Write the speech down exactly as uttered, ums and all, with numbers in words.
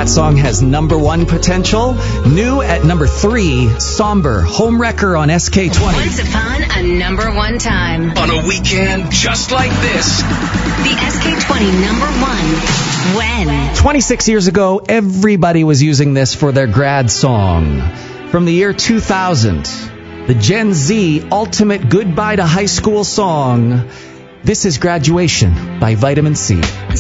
that song has number one potential. New at number three, Somber, Homewrecker on S K twenty. Once upon a number one time. On a weekend just like this. The S K twenty number one. When? twenty-six years ago, everybody was using this for their grad song. From the year two thousand, the Gen Z ultimate goodbye to high school song. This is Graduation by Vitamin C.